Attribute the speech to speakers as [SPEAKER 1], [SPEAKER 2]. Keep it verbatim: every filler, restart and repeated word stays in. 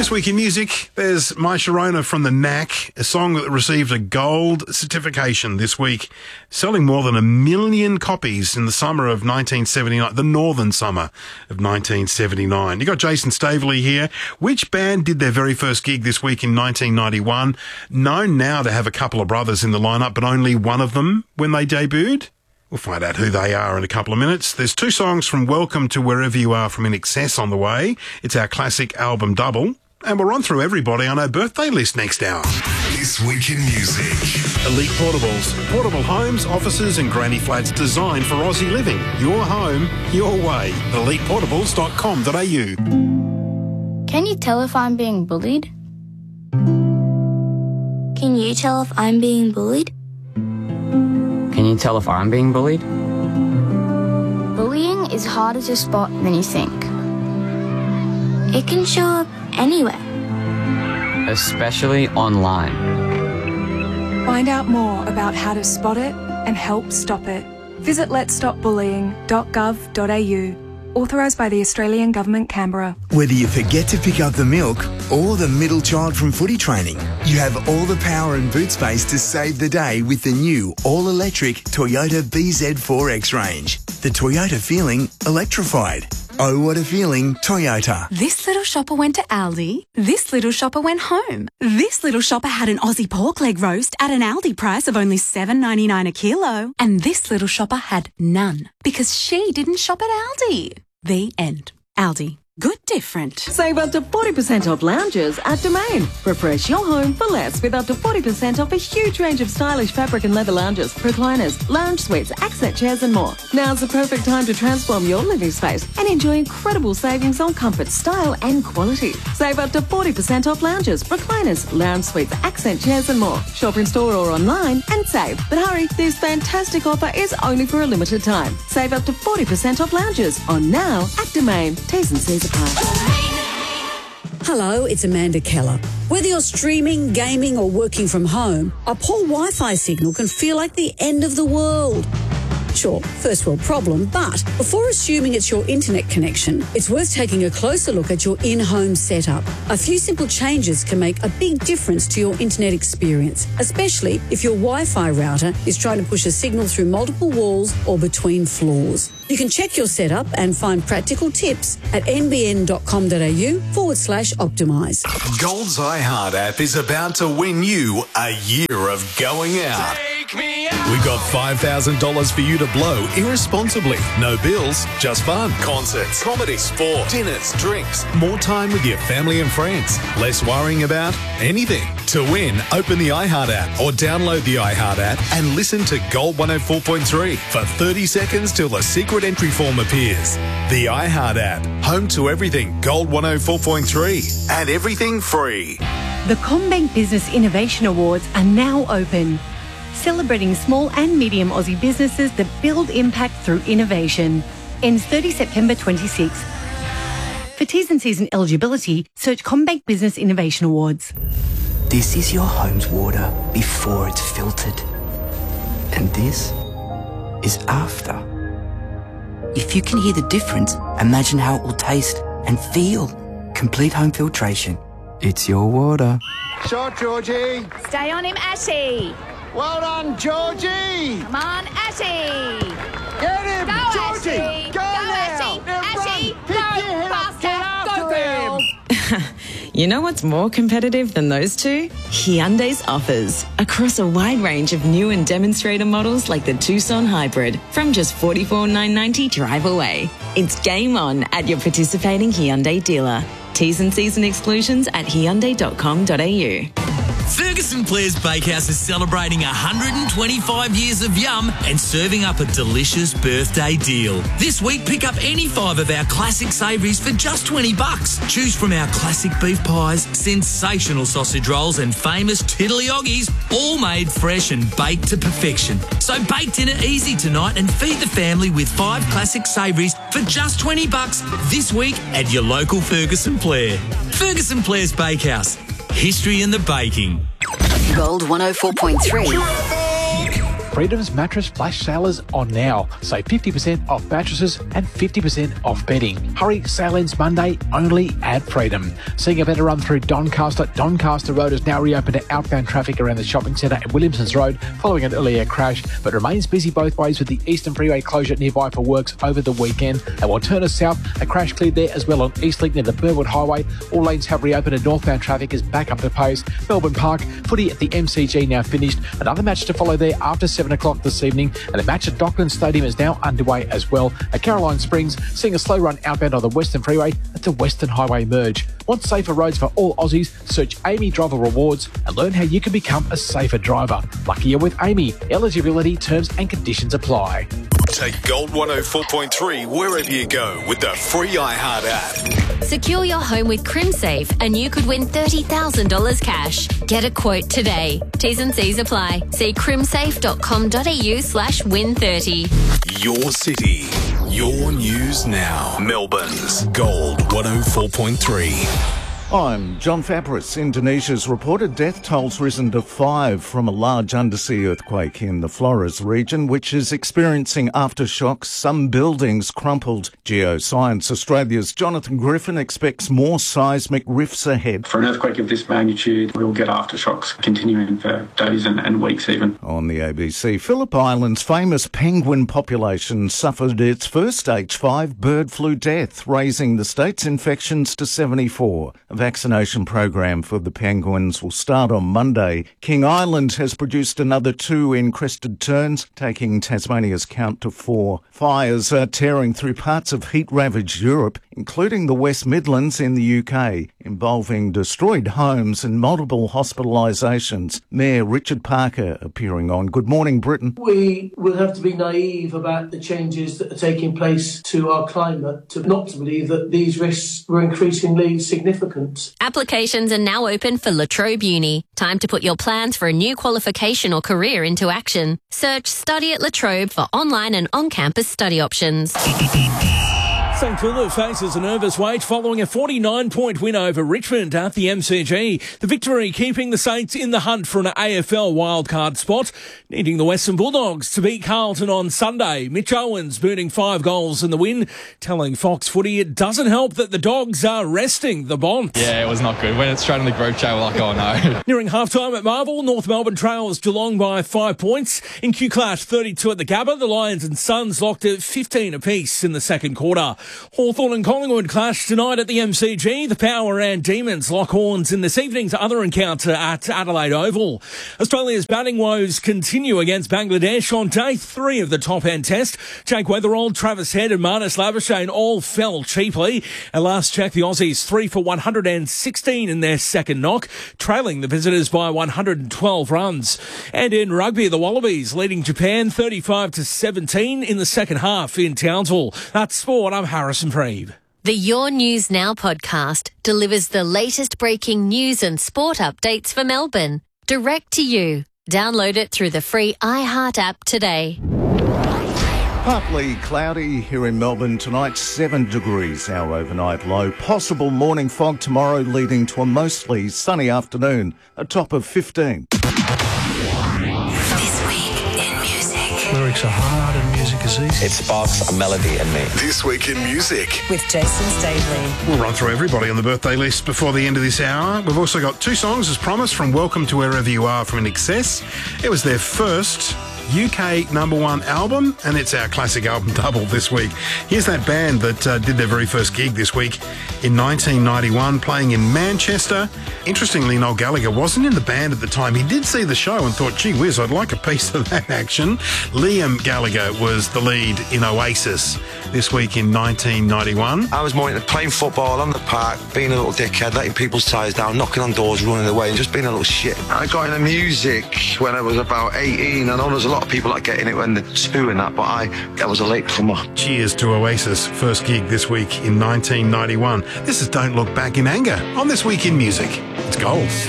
[SPEAKER 1] This week in music, there's My Sharona from the Knack, a song that received a gold certification this week, selling more than a million copies in the summer of nineteen seventy-nine, the northern summer of nineteen seventy-nine. You got Jason Staveley here. Which band did their very first gig this week in nineteen ninety-one? Known now to have a couple of brothers in the lineup, but only one of them when they debuted? We'll find out who they are in a couple of minutes. There's two songs from Welcome to Wherever You Are from In Excess on the way. It's our classic album double. And we'll run through everybody on our birthday list next hour.
[SPEAKER 2] This Week in Music.
[SPEAKER 1] Elite Portables. Portable homes, offices and granny flats designed for Aussie living. Your home, your way. elite portables dot com dot a u.
[SPEAKER 3] Can you tell if I'm being bullied? Can you tell if I'm being bullied?
[SPEAKER 4] Can you tell if I'm being bullied?
[SPEAKER 3] Bullying is harder to spot than you think. It can show up anywhere.
[SPEAKER 4] Especially online.
[SPEAKER 5] Find out more about how to spot it and help stop it. Visit lets stop bullying dot gov dot a u. Authorised by the Australian Government, Canberra.
[SPEAKER 6] Whether you forget to pick up the milk or the middle child from footy training, you have all the power and boot space to save the day with the new all-electric Toyota B Z four X range. The Toyota feeling electrified. Oh, what a feeling, Toyota.
[SPEAKER 7] This little shopper went to Aldi. This little shopper went home. This little shopper had an Aussie pork leg roast at an Aldi price of only seven ninety-nine a kilo. And this little shopper had none because she didn't shop at Aldi. The end. Aldi. Good different.
[SPEAKER 8] Save up to forty percent off lounges at Domain. Refresh your home for less with up to forty percent off a huge range of stylish fabric and leather lounges, recliners, lounge suites, accent chairs and more. Now's the perfect time to transform your living space and enjoy incredible savings on comfort, style and quality. Save up to forty percent off lounges, recliners, lounge suites, accent chairs and more. Shop in store or online and save. But hurry, this fantastic offer is only for a limited time. Save up to forty percent off lounges on now at Domain. T's and C's apply.
[SPEAKER 9] Hello, it's Amanda Keller. Whether you're streaming, gaming or working from home, a poor Wi-Fi signal can feel like the end of the world. Sure, first world problem, but before assuming it's your internet connection, it's worth taking a closer look at your in-home setup. A few simple changes can make a big difference to your internet experience, especially if your Wi-Fi router is trying to push a signal through multiple walls or between floors. You can check your setup and find practical tips at nbn.com.au forward slash optimise.
[SPEAKER 2] Gold's iHeart app is about to win you a year of going out. We've got five thousand dollars for you to blow irresponsibly. No bills, just fun. Concerts, comedy, sport, dinners, drinks, more time with your family and friends. Less worrying about anything. To win, open the iHeart app or download the iHeart app and listen to Gold one oh four point three for thirty seconds till the secret entry form appears. The iHeart app, home to everything Gold one oh four point three and everything free.
[SPEAKER 10] The CommBank Business Innovation Awards are now open, celebrating small and medium Aussie businesses that build impact through innovation. Ends thirtieth September twenty-sixth. For T's and C's and eligibility, search CommBank Business Innovation Awards.
[SPEAKER 11] This is your home's water before it's filtered. And this is after. If you can hear the difference, imagine how it will taste and feel. Complete home filtration. It's your water.
[SPEAKER 12] Shot, Georgie.
[SPEAKER 13] Stay on him, Ashy.
[SPEAKER 12] Well done, Georgie.
[SPEAKER 13] Come on, Ashy.
[SPEAKER 12] Get him,
[SPEAKER 13] Go,
[SPEAKER 12] Georgie.
[SPEAKER 13] Ashy.
[SPEAKER 12] Go,
[SPEAKER 13] Go,
[SPEAKER 12] now.
[SPEAKER 13] Ashy. Ashy.
[SPEAKER 12] Pick
[SPEAKER 13] Go,
[SPEAKER 12] your head up.
[SPEAKER 13] faster.
[SPEAKER 12] Get after
[SPEAKER 13] Go, girl.
[SPEAKER 12] him.
[SPEAKER 14] You know what's more competitive than those two? Hyundai's offers. Across a wide range of new and demonstrator models like the Tucson Hybrid from just forty-four thousand nine hundred ninety dollars drive away. It's game on at your participating Hyundai dealer. T's and C's and exclusions at hyundai dot com dot a u.
[SPEAKER 15] Ferguson Blair's Bakehouse is celebrating one hundred twenty-five years of yum and serving up a delicious birthday deal. This week, pick up any five of our classic savouries for just twenty bucks. Choose from our classic beef pies, sensational sausage rolls and famous tiddly-oggies, all made fresh and baked to perfection. So bake dinner easy tonight and feed the family with five classic savouries for just twenty bucks this week at your local Ferguson Blair. Ferguson Blair's Bakehouse. History in the baking.
[SPEAKER 16] Gold one oh four point three. Freedom's mattress flash sale is on now. Save fifty percent off mattresses and fifty percent off bedding. Hurry, sale ends Monday only at Freedom. Seeing a better run through Doncaster. Doncaster Road is now reopened to outbound traffic around the shopping centre at Williamson's Road following an earlier crash, but remains busy both ways with the Eastern Freeway closure nearby for works over the weekend. And while Turner South, a crash cleared there as well on Eastlink near the Burwood Highway. All lanes have reopened and northbound traffic is back up to pace. Melbourne Park, footy at the M C G now finished. Another match to follow there after seven o'clock this evening, and a match at Docklands Stadium is now underway as well. At Caroline Springs, seeing a slow run outbound on the Western Freeway at the Western Highway merge. Want safer roads for all Aussies? Search Amy Driver Rewards and learn how you can become a safer driver. Luckier with Amy. Eligibility, terms and conditions apply.
[SPEAKER 2] Take Gold one oh four point three wherever you go with the free iHeart app.
[SPEAKER 17] Secure your home with CrimSafe and you could win thirty thousand dollars cash. Get a quote today. T's and C's apply. See crimsafe.com.au slash win 30.
[SPEAKER 2] Your city, your news now. Melbourne's Gold one oh four point three.
[SPEAKER 18] I'm John Fabris. Indonesia's reported death toll's risen to five from a large undersea earthquake in the Flores region, which is experiencing aftershocks. Some buildings crumpled. Geoscience Australia's Jonathan Griffin expects more seismic rifts ahead.
[SPEAKER 19] For an earthquake of this magnitude, we will get aftershocks continuing for days and, and weeks even.
[SPEAKER 18] On the A B C, Phillip Island's famous penguin population suffered its first H five bird flu death, raising the state's infections to seventy-four. A vaccination program for the penguins will start on Monday. King Island has produced another two in crested terns, taking Tasmania's count to four. Fires are tearing through parts of heat-ravaged Europe, including the West Midlands in the U K, involving destroyed homes and multiple hospitalisations. Mayor Richard Parker appearing on Good Morning Britain.
[SPEAKER 20] We will have to be naive about the changes that are taking place to our climate to not to believe that these risks were increasingly significant.
[SPEAKER 17] Applications are now open for La Trobe Uni. Time to put your plans for a new qualification or career into action. Search Study at La Trobe for online and on-campus study options.
[SPEAKER 21] St Kilda faces a nervous wait following a forty-nine point win over Richmond at the M C G. The victory keeping the Saints in the hunt for an A F L wildcard spot, needing the Western Bulldogs to beat Carlton on Sunday. Mitch Owens booting five goals in the win, telling Fox Footy it doesn't help that the Dogs are resting the Bont.
[SPEAKER 22] Yeah, it was not good. When it's straight on the group chat, we're like, oh no.
[SPEAKER 21] Nearing half-time at Marvel, North Melbourne trails Geelong by five points. In Q-Clash thirty-two at the Gabba, the Lions and Suns locked at fifteen apiece in the second quarter. Hawthorn and Collingwood clash tonight at the M C G. The Power and Demons lock horns in this evening's other encounter at Adelaide Oval. Australia's batting woes continue against Bangladesh on day three of the top-end test. Jake Weatherald, Travis Head and Marnus Labuschagne all fell cheaply. At last check, the Aussies three for one hundred sixteen in their second knock, trailing the visitors by one hundred twelve runs. And in rugby, the Wallabies leading Japan thirty-five to seventeen in the second half in Townsville. That's sport. I'm Harrison Preeb.
[SPEAKER 17] The Your News Now podcast delivers the latest breaking news and sport updates for Melbourne, direct to you. Download it through the free iHeart app today.
[SPEAKER 18] Partly cloudy here in Melbourne tonight, seven degrees our overnight low. Possible morning fog tomorrow leading to a mostly sunny afternoon, a top of fifteen.
[SPEAKER 17] This week in music.
[SPEAKER 23] Lyrics are hard and music is easy.
[SPEAKER 24] It sparks a melody in me.
[SPEAKER 2] This week in music.
[SPEAKER 25] With Jason Stavely.
[SPEAKER 1] We'll run through everybody on the birthday list before the end of this hour. We've also got two songs as promised from Welcome to Wherever You Are from In Excess. It was their first U K number one album, and it's our classic album double this week. Here's that band that uh, did their very first gig this week in nineteen ninety-one, playing in Manchester. Interestingly, Noel Gallagher wasn't in the band at the time. He did see the show and thought, gee whiz, I'd like a piece of that action. Liam Gallagher was the lead in Oasis this week in nineteen ninety-one.
[SPEAKER 26] I was more into playing football on the park, being a little dickhead, letting people's tyres down, knocking on doors, running away, and just being a little shit. I got into music when I was about eighteen. I know there's a lot of people that get in it when they're two and that, but I, that was a late comer.
[SPEAKER 1] Cheers to Oasis' first gig this week in nineteen ninety-one. This is Don't Look Back in Anger on This Week in Music. It's gold.